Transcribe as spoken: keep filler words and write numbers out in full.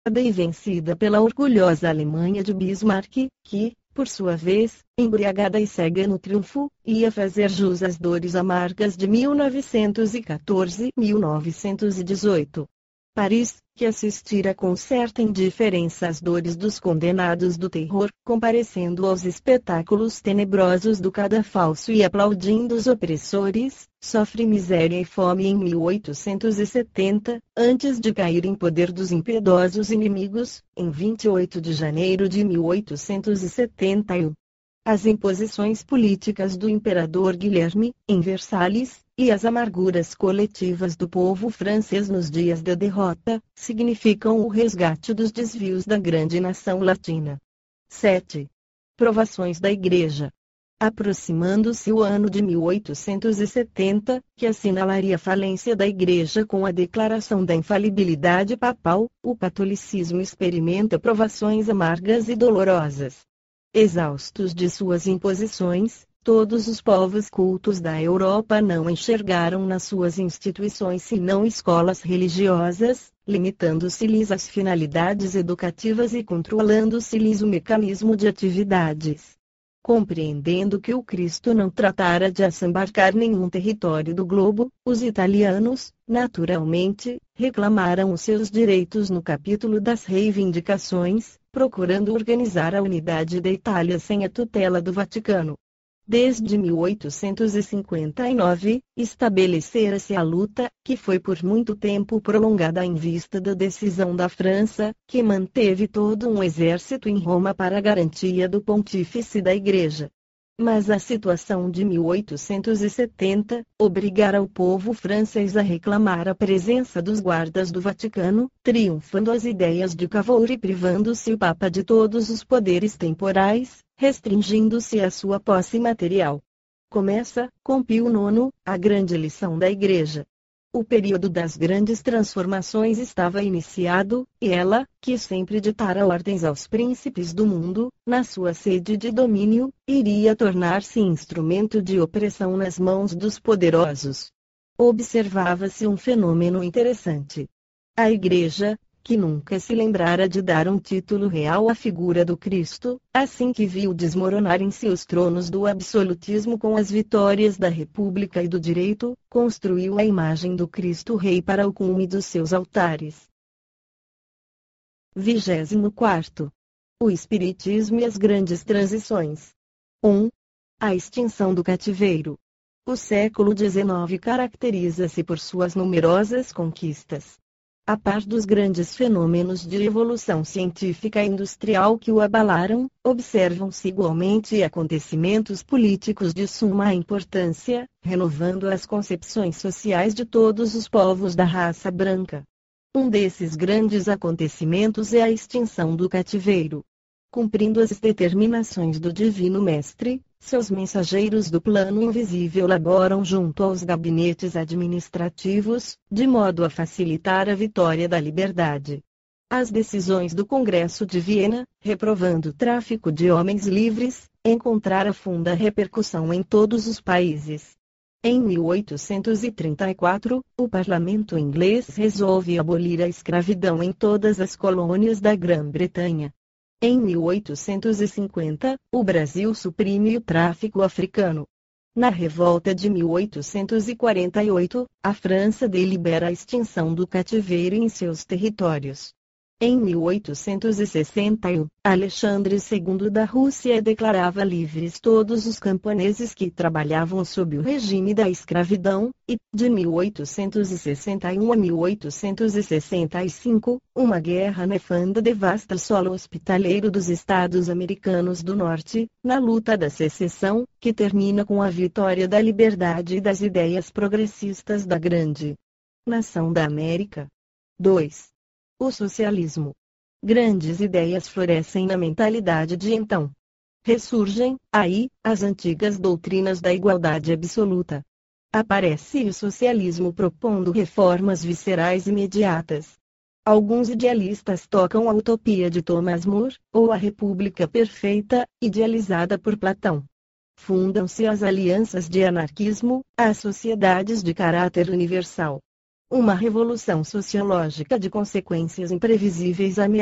e vencida pela orgulhosa Alemanha de Bismarck, que, por sua vez, embriagada e cega no triunfo, ia fazer jus às dores amargas de mil novecentos e quatorze e mil novecentos e dezoito. Paris, que assistira com certa indiferença às dores dos condenados do terror, comparecendo aos espetáculos tenebrosos do cadafalso e aplaudindo os opressores, sofre miséria e fome em mil oitocentos e setenta, antes de cair em poder dos impiedosos inimigos, em vinte e oito de janeiro de mil oitocentos e setenta e um. As imposições políticas do imperador Guilherme, em Versalhes, e as amarguras coletivas do povo francês nos dias da derrota, significam o resgate dos desvios da grande nação latina. sete. Provações da Igreja. Aproximando-se o ano de mil oitocentos e setenta, que assinalaria a falência da Igreja com a declaração da infalibilidade papal, o catolicismo experimenta provações amargas e dolorosas. Exaustos de suas imposições, todos os povos cultos da Europa não enxergaram nas suas instituições senão escolas religiosas, limitando-se-lhes as finalidades educativas e controlando-se-lhes o mecanismo de atividades. Compreendendo que o Cristo não tratara de assambarcar nenhum território do globo, os italianos, naturalmente, reclamaram os seus direitos no capítulo das reivindicações, procurando organizar a unidade da Itália sem a tutela do Vaticano. Desde mil oitocentos e cinquenta e nove, estabelecera-se a luta, que foi por muito tempo prolongada em vista da decisão da França, que manteve todo um exército em Roma para a garantia do pontífice da Igreja. Mas a situação de mil oitocentos e setenta, obrigara o povo francês a reclamar a presença dos guardas do Vaticano, triunfando as ideias de Cavour e privando-se o Papa de todos os poderes temporais, restringindo-se a sua posse material. Começa, com Pio nono, a grande lição da Igreja. O período das grandes transformações estava iniciado, e ela, que sempre ditara ordens aos príncipes do mundo, na sua sede de domínio, iria tornar-se instrumento de opressão nas mãos dos poderosos. Observava-se um fenômeno interessante. A Igreja, que nunca se lembrara de dar um título real à figura do Cristo, assim que viu desmoronarem-se os tronos do absolutismo com as vitórias da República e do Direito, construiu a imagem do Cristo Rei para o cume dos seus altares. vigésimo quarto. O Espiritismo e as grandes transições. um. A extinção do cativeiro. O século dezenove caracteriza-se por suas numerosas conquistas. A par dos grandes fenômenos de evolução científica e industrial que o abalaram, observam-se igualmente acontecimentos políticos de suma importância, renovando as concepções sociais de todos os povos da raça branca. Um desses grandes acontecimentos é a extinção do cativeiro. Cumprindo as determinações do Divino Mestre, seus mensageiros do plano invisível laboram junto aos gabinetes administrativos, de modo a facilitar a vitória da liberdade. As decisões do Congresso de Viena, reprovando o tráfico de homens livres, encontraram funda repercussão em todos os países. Em mil oitocentos e trinta e quatro, o parlamento inglês resolve abolir a escravidão em todas as colônias da Grã-Bretanha. Em mil oitocentos e cinquenta, o Brasil suprime o tráfico africano. Na revolta de mil oitocentos e quarenta e oito, a França delibera a extinção do cativeiro em seus territórios. Em mil oitocentos e sessenta e um, Alexandre segundo da Rússia declarava livres todos os camponeses que trabalhavam sob o regime da escravidão, e, de mil oitocentos e sessenta e um a mil oitocentos e sessenta e cinco, uma guerra nefanda devasta o solo hospitaleiro dos Estados Americanos do Norte, na luta da secessão, que termina com a vitória da liberdade e das ideias progressistas da grande nação da América. dois. O socialismo. Grandes ideias florescem na mentalidade de então. Ressurgem, aí, as antigas doutrinas da igualdade absoluta. Aparece o socialismo propondo reformas viscerais imediatas. Alguns idealistas tocam a utopia de Thomas More, ou a República Perfeita, idealizada por Platão. Fundam-se as alianças de anarquismo, as sociedades de caráter universal. uma revolução sociológica de consequências imprevisíveis